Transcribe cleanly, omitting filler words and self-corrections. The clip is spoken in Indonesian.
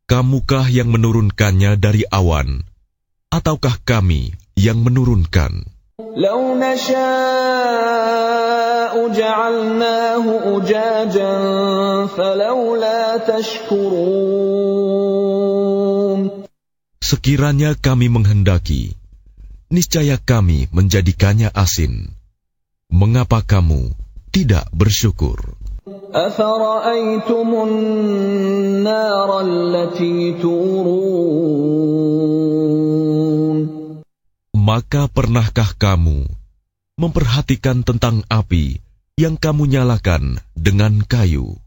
Kamukah yang menurunkannya dari awan, ataukah kami yang menurunkan? لو نشاء جعلناه أجاجا فلولا تشكرون. Sekiranya kami menghendaki, niscaya kami menjadikannya asin. Mengapa kamu tidak bersyukur? أفرأيتم النار التي تورون. Maka pernahkah kamu memperhatikan tentang api yang kamu nyalakan dengan kayu?